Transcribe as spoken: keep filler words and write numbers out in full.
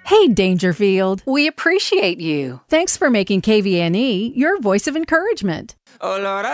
Hey, Dangerfield. We appreciate you. Thanks for making K V N E your voice of encouragement. Oh, Lord, I